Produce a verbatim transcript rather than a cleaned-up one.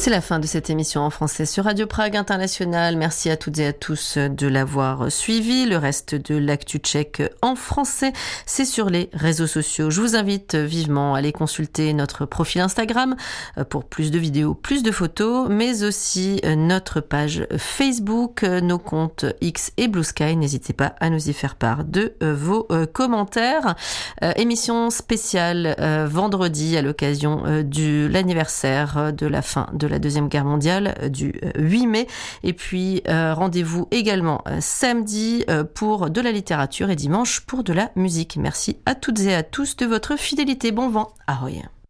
C'est la fin de cette émission en français sur Radio Prague International. Merci à toutes et à tous de l'avoir suivi. Le reste de l'actu tchèque en français, c'est sur les réseaux sociaux. Je vous invite vivement à aller consulter notre profil Instagram pour plus de vidéos, plus de photos, mais aussi notre page Facebook, nos comptes X et Blue Sky. N'hésitez pas à nous y faire part de vos commentaires. Émission spéciale vendredi à l'occasion de l'anniversaire de la fin de la Deuxième Guerre mondiale du huit mai. Et puis, euh, rendez-vous également euh, samedi euh, pour de la littérature et dimanche pour de la musique. Merci à toutes et à tous de votre fidélité. Bon vent. Ahoy.